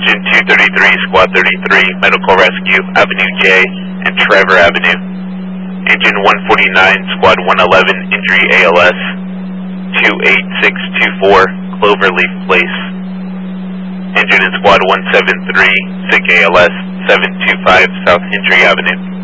Engine 233, Squad 33, Medical Rescue, Avenue J and Trevor Avenue. Engine 149, Squad 111, Injury ALS 28624, Cloverleaf Place. Engine in Squad 173, Sick ALS 725, South Injury Avenue.